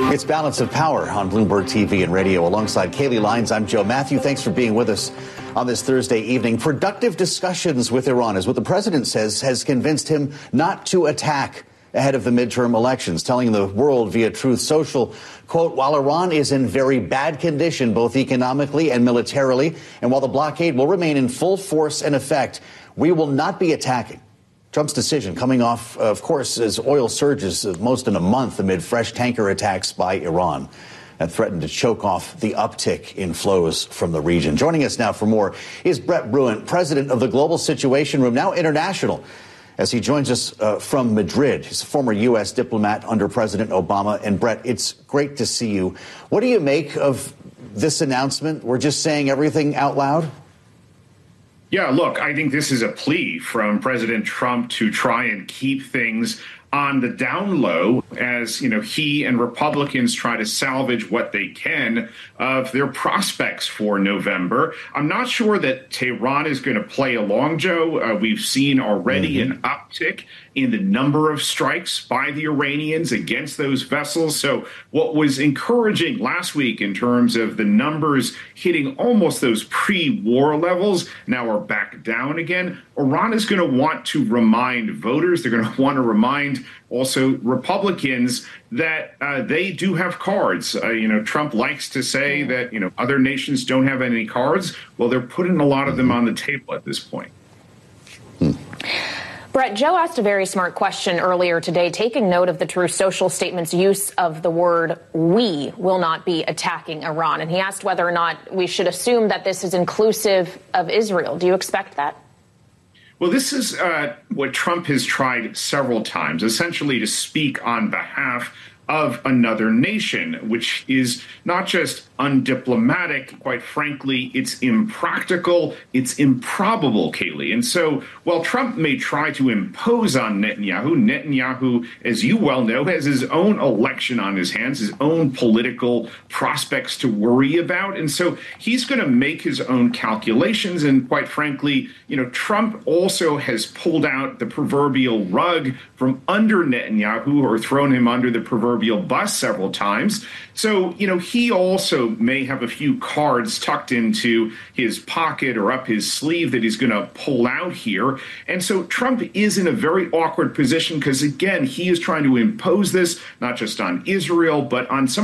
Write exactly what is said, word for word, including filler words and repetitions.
It's Balance of Power on Bloomberg T V and radio. Alongside Kaylee Lyons, I'm Joe Matthew. Thanks for being with us on this Thursday evening. Productive discussions with Iran is what the president says has convinced him not to attack ahead of the midterm elections, telling the world via Truth Social, quote, while Iran is in very bad condition, both economically and militarily, and while the blockade will remain in full force and effect, we will not be attacking. Trump's decision coming off, of course, as oil surges most in a month amid fresh tanker attacks by Iran that threatened to choke off the uptick in flows from the region. Joining us now for more is Brett Bruen, president of the Global Situation Room, now international, as he joins us uh, from Madrid. He's a former U S diplomat under President Obama. And Brett, it's great to see you. What do you make of this announcement? We're just saying everything out loud? Yeah, look, I think this is a plea from President Trump to try and keep things on the down low as, you know, he and Republicans try to salvage what they can of their prospects for November. I'm not sure that Tehran is going to play along, Joe. Uh, we've seen already mm-hmm. an uptick in the number of strikes by the Iranians against those vessels. So what was encouraging last week in terms of the numbers hitting almost those pre-war levels now are back down again. Iran is going to want to remind voters, they're going to want to remind also Republicans that uh, they do have cards. Uh, you know, Trump likes to say that, you know, other nations don't have any cards. Well, they're putting a lot of them on the table at this point. Hmm. Brett, Joe asked a very smart question earlier today, taking note of the Truth Social statement's use of the word we will not be attacking Iran. And he asked whether or not we should assume that this is inclusive of Israel. Do you expect that? Well, this is uh, what Trump has tried several times, essentially to speak on behalf of another nation, which is not just undiplomatic, quite frankly, it's impractical, it's improbable, Kaylee. And so while Trump may try to impose on Netanyahu, Netanyahu, as you well know, has his own election on his hands, his own political prospects to worry about. And so he's going to make his own calculations. And quite frankly, you know, Trump also has pulled out the proverbial rug from under Netanyahu, or thrown him under the proverbial bus several times. So, you know, he also may have a few cards tucked into his pocket or up his sleeve that he's going to pull out here. And so Trump is in a very awkward position because, again, he is trying to impose this not just on Israel, but on some